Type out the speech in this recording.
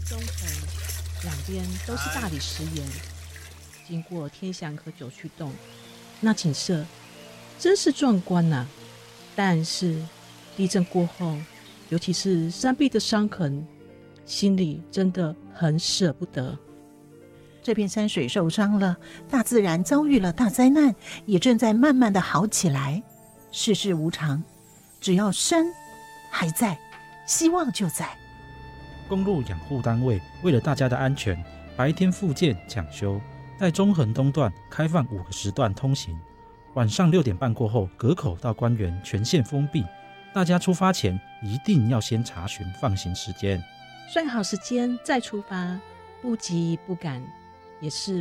中横，两边都是大理石岩。经过天祥和九曲洞，那景色真是壮观啊！但是地震过后，尤其是山壁的伤痕，心里真的很舍不得。 这片山水受伤了，大自然遭遇了大灾难，也正在慢慢的好起来。世事无常，只要山还在，希望就在。 公路养护单位为了大家的安全，白天复健抢修，在中横东段开放5个时段通行，晚上6点半过后，隔口到关园全线封闭。大家出发前一定要先查询放行时间， 算好时间再出发，不急不赶，也是